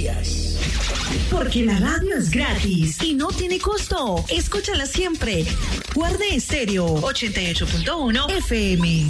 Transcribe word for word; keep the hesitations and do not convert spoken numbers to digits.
Noticias. Porque la radio es gratis y no tiene costo. Escúchala siempre. Guarde Estéreo ochenta y ocho punto uno F M.